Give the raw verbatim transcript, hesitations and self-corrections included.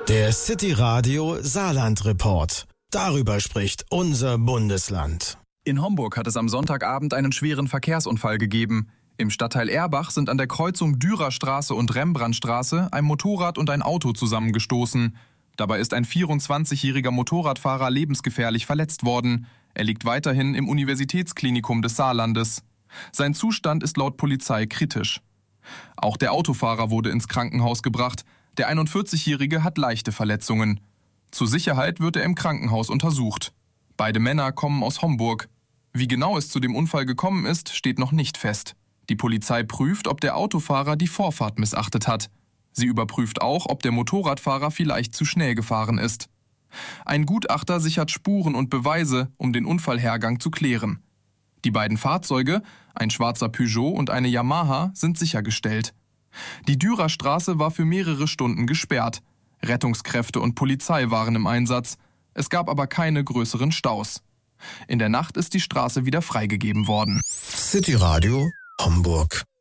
Der City Radio Saarland Report. Darüber spricht unser Bundesland. In Homburg hat es am Sonntagabend einen schweren Verkehrsunfall gegeben. Im Stadtteil Erbach sind an der Kreuzung Dürerstraße und Rembrandtstraße ein Motorrad und ein Auto zusammengestoßen. Dabei ist ein vierundzwanzigjähriger Motorradfahrer lebensgefährlich verletzt worden. Er liegt weiterhin im Universitätsklinikum des Saarlandes. Sein Zustand ist laut Polizei kritisch. Auch der Autofahrer wurde ins Krankenhaus gebracht. Der einundvierzigjährige hat leichte Verletzungen. Zur Sicherheit wird er im Krankenhaus untersucht. Beide Männer kommen aus Homburg. Wie genau es zu dem Unfall gekommen ist, steht noch nicht fest. Die Polizei prüft, ob der Autofahrer die Vorfahrt missachtet hat. Sie überprüft auch, ob der Motorradfahrer vielleicht zu schnell gefahren ist. Ein Gutachter sichert Spuren und Beweise, um den Unfallhergang zu klären. Die beiden Fahrzeuge, ein schwarzer Peugeot und eine Yamaha, sind sichergestellt. Die Dürerstraße war für mehrere Stunden gesperrt. Rettungskräfte und Polizei waren im Einsatz. Es gab aber keine größeren Staus. In der Nacht ist die Straße wieder freigegeben worden. City Radio Homburg.